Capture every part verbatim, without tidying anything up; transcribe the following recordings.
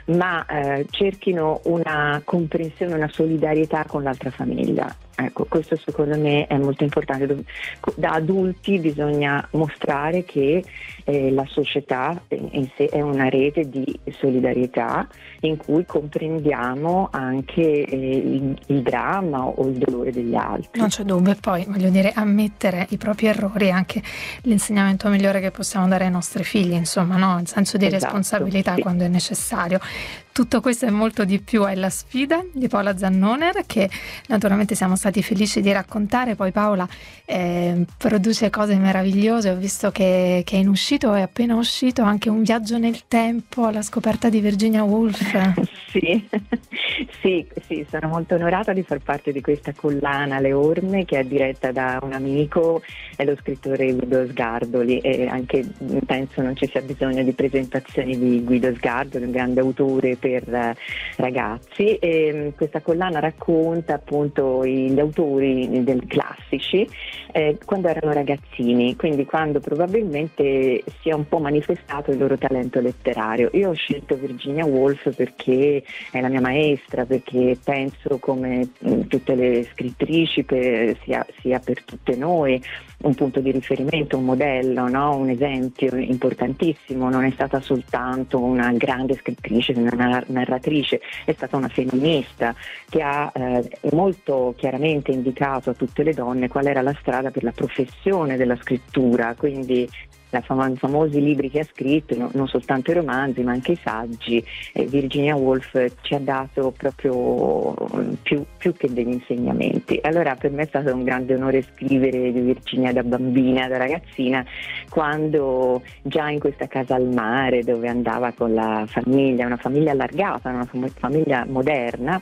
ma eh, cerchino una comprensione, una solidarietà con l'altra famiglia. Ecco, questo secondo me è molto importante. Da adulti bisogna mostrare che eh, la società in sé è una rete di solidarietà in cui comprendiamo anche eh, il, il dramma o il dolore degli altri. Non c'è dubbio, e poi voglio dire, ammettere i propri errori è anche l'insegnamento migliore che possiamo dare ai nostri figli, insomma, no? Il senso di Esatto, responsabilità sì. quando è necessario. Tutto questo e molto di più è La sfida di Paola Zannoner, che naturalmente siamo stati felici di raccontare. Poi Paola eh, produce cose meravigliose. Ho visto che, che è in uscito, è appena uscito anche Un viaggio nel tempo alla scoperta di Virginia Woolf. Sì, sì, sì, sono molto onorata di far parte di questa collana Le Orme, che è diretta da un amico, è lo scrittore Guido Sgardoli, e anche penso non ci sia bisogno di presentazioni di Guido Sgardoli, un grande autore per uh, ragazzi, e questa collana racconta appunto gli autori del classici eh, quando erano ragazzini, quindi quando probabilmente si è un po' manifestato il loro talento letterario. Io ho scelto Virginia Woolf perché è la mia maestra, perché penso, come mh, tutte le scrittrici, per, sia, sia per tutte noi, un punto di riferimento, un modello, no? Un esempio importantissimo. Non è stata soltanto una grande scrittrice, una narratrice, è stata una femminista che ha eh, molto chiaramente indicato a tutte le donne qual era la strada per la professione della scrittura, quindi i fam- famosi libri che ha scritto, no, non soltanto i romanzi ma anche i saggi. eh, Virginia Woolf ci ha dato proprio più, più che degli insegnamenti. Allora per me è stato un grande onore scrivere di Virginia da bambina, da ragazzina, quando già in questa casa al mare dove andava con la famiglia, una famiglia allargata, una fam- famiglia moderna,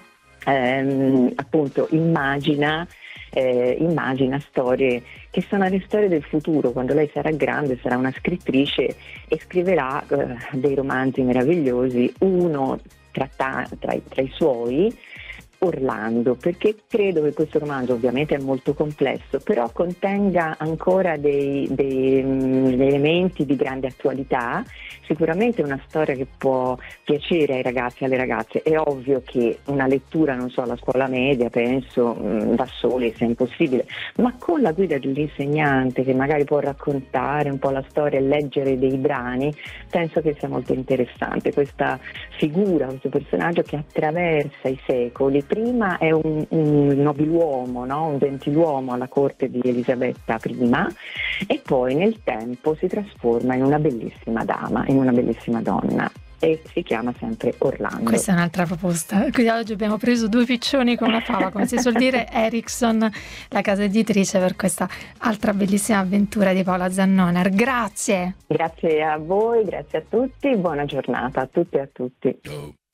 ehm, appunto immagina Eh, immagina storie che sono le storie del futuro. Quando lei sarà grande sarà una scrittrice e scriverà eh, dei romanzi meravigliosi, uno tra, ta- tra, i, tra i suoi, Orlando, perché credo che questo romanzo ovviamente è molto complesso, però contenga ancora dei, dei, dei elementi di grande attualità. Sicuramente è una storia che può piacere ai ragazzi e alle ragazze. È ovvio che una lettura, non so, alla scuola media, penso, da soli sia impossibile, ma con la guida dell'insegnante che magari può raccontare un po' la storia e leggere dei brani, penso che sia molto interessante questa figura, questo personaggio che attraversa i secoli. Prima è un, un nobiluomo, no? Un gentiluomo alla corte di Elisabetta prima, e poi nel tempo si trasforma in una bellissima dama, in una bellissima donna, e si chiama sempre Orlando. Questa è un'altra proposta. Quindi oggi abbiamo preso due piccioni con una fava, come si suol dire. Erickson, la casa editrice, per questa altra bellissima avventura di Paola Zannoner. Grazie. Grazie a voi, grazie a tutti, buona giornata a tutti e a tutti.